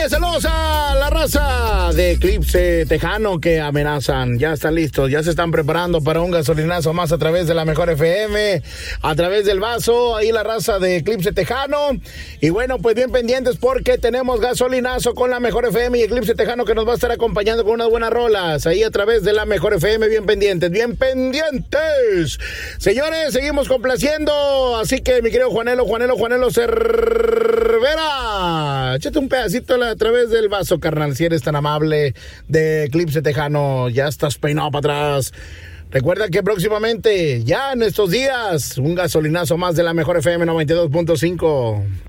Saludos a la raza de Eclipse Tejano que amenazan. Ya están listos, ya se están preparando para un gasolinazo más a través de la Mejor FM, a través del vaso, ahí la raza de Eclipse Tejano. Y bueno, pues bien pendientes porque tenemos gasolinazo con la Mejor FM y Eclipse Tejano que nos va a estar acompañando con unas buenas rolas ahí a través de la Mejor FM. Bien pendientes, bien pendientes. Señores, seguimos complaciendo. Así que mi querido Juanelo Cervera, échate un pedacito a través del vaso, carnal, si eres tan amable, de Eclipse Tejano. Ya estás peinado para atrás. Recuerda que próximamente, ya en estos días, un gasolinazo más de la Mejor FM 92.5.